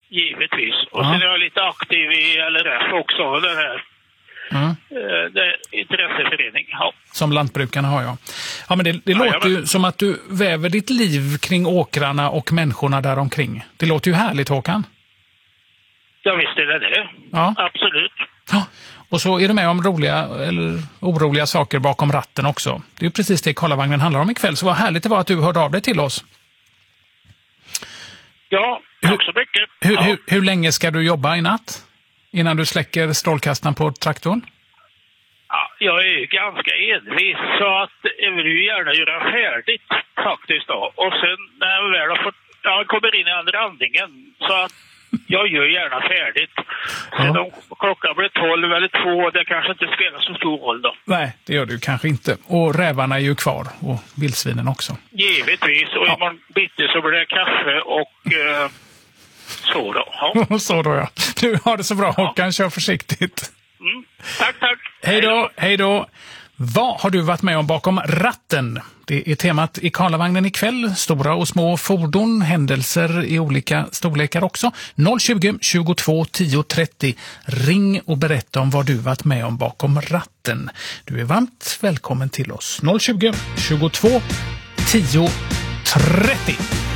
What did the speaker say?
givetvis. Och sen är jag lite aktiv i LRF också, det här. Det är intresseförening, ja. Som lantbrukarna har, ja. Ja, men det låter ju som att du väver ditt liv kring åkrarna och människorna där omkring. Det låter ju härligt, Håkan. Ja, visst är det. Ja. Absolut. Ja. Och så är du med om roliga eller oroliga saker bakom ratten också. Det är ju precis det Karlavagnen handlar om ikväll. Så vad härligt det var att du hörde av dig till oss. Ja, tack så mycket. Hur länge ska du jobba i natt? Innan du släcker strålkastaren på traktorn? Ja, jag är ju ganska envis, så att jag vill ju gärna göra färdigt faktiskt då. Och sen när jag väl har fått, jag kommer in i andra andningen, så att jag gör gärna färdigt. Sen om klockan blir 12 eller 2, det kanske inte spelar så stor roll då. Nej, det gör du kanske inte. Och rävarna är ju kvar, och vildsvinen också. Givetvis, och imorgon bitti så blir det kaffe och så då. Ja. Så då, ja. Du har det så bra, Håkan. Kör försiktigt. Tack. Hej då. Vad har du varit med om bakom ratten? Det är temat i Karlavagnen ikväll. Stora och små fordon, händelser i olika storlekar också. 020 22 10 30. Ring och berätta om vad du varit med om bakom ratten. Du är varmt välkommen till oss. 020 22 10 30.